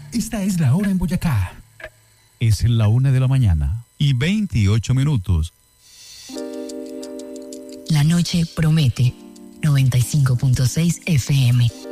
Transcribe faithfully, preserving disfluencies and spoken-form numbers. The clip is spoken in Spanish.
Esta es la hora en Boyacá. Es la una de la mañana y veintiocho minutos. La noche promete. noventa y cinco punto seis F M.